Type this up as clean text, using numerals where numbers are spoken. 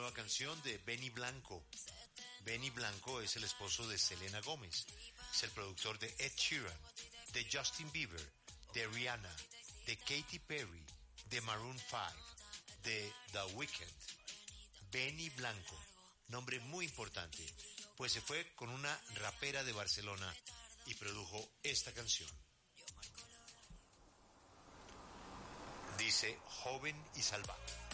nueva canción de Benny Blanco. Benny Blanco es el esposo de Selena Gómez. Es el productor de Ed Sheeran, de Justin Bieber, de Rihanna, de Katy Perry, de Maroon 5, de The Weeknd. Benny Blanco, nombre muy importante, pues se fue con una rapera de Barcelona y produjo esta canción. Dice Joven y Salvaje.